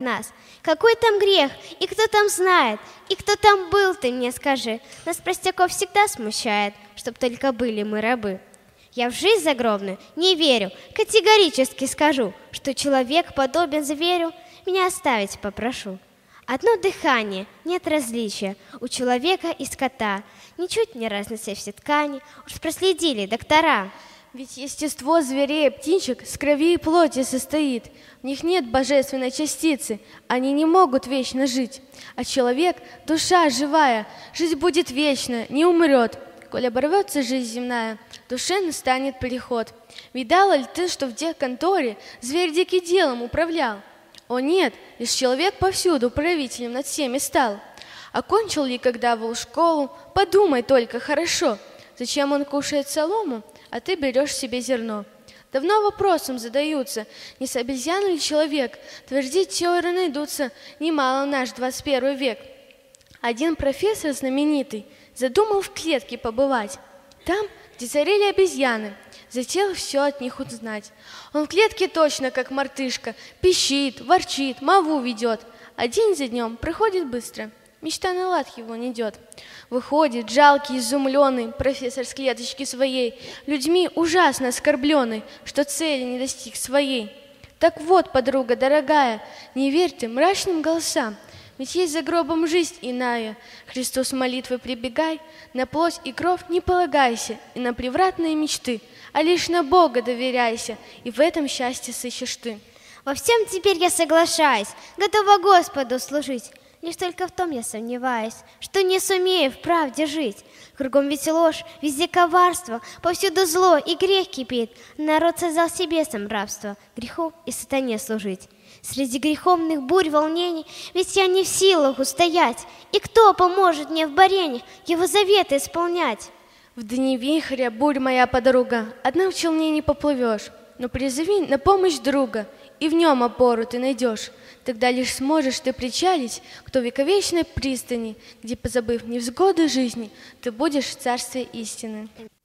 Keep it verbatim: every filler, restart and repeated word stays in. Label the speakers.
Speaker 1: нас. Какой там грех, и кто там знает, и кто там был, ты мне скажи. Нас, простяков, всегда смущает, чтоб только были мы рабы. Я в жизнь загробную не верю, категорически скажу, что человек подобен зверю, меня оставить попрошу. Одно дыхание, нет различия у человека и скота, ничуть не разницы все ткани, уж проследили доктора.
Speaker 2: Ведь естество зверей и птичек с крови и плоти состоит. В них нет божественной частицы, они не могут вечно жить. А человек — душа живая, жить будет вечно, не умрет. Коль оборвется жизнь земная, душе настанет переход. Видала ли ты, что в техконторе зверь дикий делом управлял? О нет, лишь человек повсюду правителем над всеми стал. Окончил ли когда вол школу, подумай только хорошо, зачем он кушает солому, а ты берешь себе зерно. Давно вопросом задаются, не с обезьяной ли человек, твердить теории найдутся, немало наш двадцать первый век. Один профессор знаменитый задумал в клетке побывать, там, где царили обезьяны, затеял все от них узнать. Он в клетке точно как мартышка, пищит, ворчит, молву ведет, а день за днем проходит быстро, мечта на лад его не идет. Выходит, жалкий, изумленный профессор с клеточки своей, людьми ужасно оскорбленный, что цели не достиг своей. Так вот, подруга дорогая, не верь ты мрачным голосам, ведь есть за гробом жизнь иная. Христу с молитвой прибегай, на плоть и кровь не полагайся, и на превратные мечты, а лишь на Бога доверяйся, и в этом счастье сыщешь ты.
Speaker 1: Во всем теперь я соглашаюсь, готова Господу служить. Лишь только в том я сомневаюсь, что не сумею в правде жить. Кругом ведь ложь, везде коварство, повсюду зло и грех кипит. Народ создал себе сам рабство, греху и сатане служить. Среди греховных бурь волнений, ведь я не в силах устоять. И кто поможет мне в борении его заветы исполнять?
Speaker 2: В дни вихря, бурь, моя подруга, одна в челне не поплывешь, но призови на помощь друга, и в нем опору ты найдешь. Тогда лишь сможешь ты причалить к той вековечной пристани, где, позабыв невзгоды жизни, ты будешь в царстве истины.